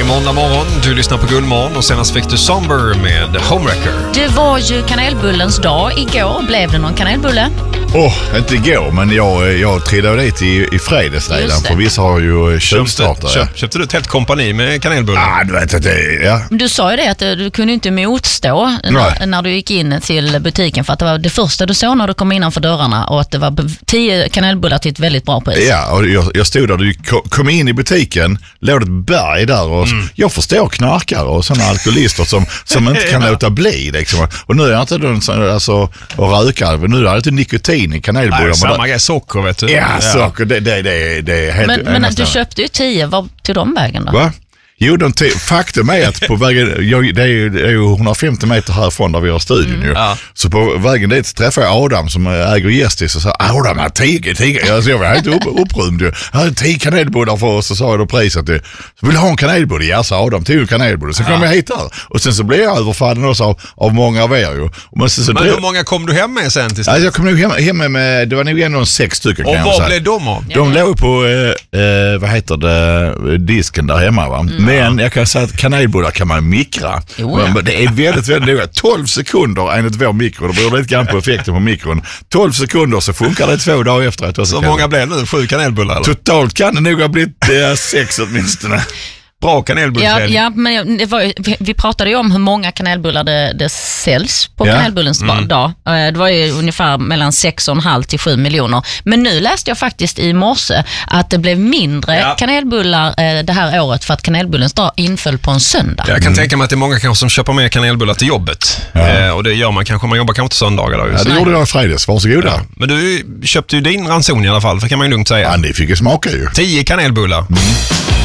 måndag morgon. Du lyssnar på Guldmorgon och senast fick du Somber med Homewrecker. Det var ju kanelbullens dag igår. Blev det någon kanelbulle? Inte igår, men jag trillade dit i fredags redan. För vissa har ju köpstartare. Köpte du ett helt kompani med kanelbullar? Du vet att det, Du sa ju det att du kunde inte motstå när du gick in till butiken, för att det var det första du såg när du kom innanför dörrarna, och att det var 10 kanelbullar till ett väldigt bra pris. Ja, och jag stod där, du kom in i butiken, låg ett berg där och jag förstår knarkare och sådana alkoholister som inte kan låta bli liksom. Och nu är jag inte och röka, nu är det inte nikotin i kanelbullar. Samma grej, socker vet du. Ja, socker, det är helt... Men du köpte ju 10, vad tog de vägen då? Va? Jo, faktum är att på vägen, det är ju 150 meter härifrån där vi har studion ju. Ja. Så på vägen dit träffade jag Adam som äger Gästis och sa, Adam, här 10. Alltså jag var helt upprymd ju. Här är 10 kanelbullar för oss, och sa jag då priset. Så vill du ha en kanelbulle? Ja, sa Adam, 10 kanelbullar. Så kom jag hit där. Och sen så blev jag överfallen också av många av er ju. Men hur många kom du hem med sen till slut? Alltså jag kom nog hem med, det var nog ändå 6 stycken. Och vad blev de av? De låg på, disken där hemma va. Men jag kan säga att kanelbullar kan man mikra. Men det är väldigt, väldigt noga. 12 sekunder enligt vår mikro. Det beror lite grann på effekten på mikron. 12 sekunder så funkar det 2 dagar efter. Så många blev det? 7 kanelbullar? Eller? Totalt kan det nog ha blivit 6 åtminstone. Bra kanelbullshelg. Ja, men vi pratade ju om hur många kanelbullar det säljs på kanelbullens dag. Det var ju ungefär mellan 6,5 till 7 miljoner. Men nu läste jag faktiskt i morse att det blev mindre kanelbullar det här året för att kanelbullens dag inföll på en söndag. Jag kan tänka mig att det är många kanske som köper med kanelbullar till jobbet. Och det gör man kanske om man jobbar kanske inte söndagar. Då, det gjorde jag i fredags, varsågoda. Ja. Men du köpte ju din ranson i alla fall, för kan man ju lugnt säga. Ja, ni fick ju smaka ju. 10 kanelbullar.